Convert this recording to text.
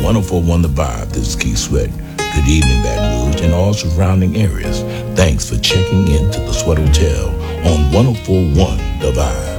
1041 The Vibe. This is Keith Sweat. Good evening, Baton Rouge and all surrounding areas. Thanks for checking in to the Sweat Hotel on 1041 The Vibe.